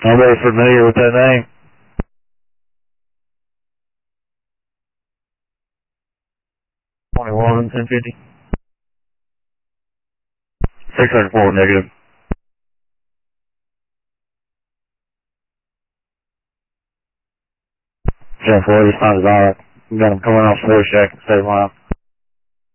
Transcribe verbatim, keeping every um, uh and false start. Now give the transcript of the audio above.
Nobody familiar with that name? twenty-one, ten fifty. six hundred four, negative. ten four, this time's alright. We got him coming off Slow Shack, state line.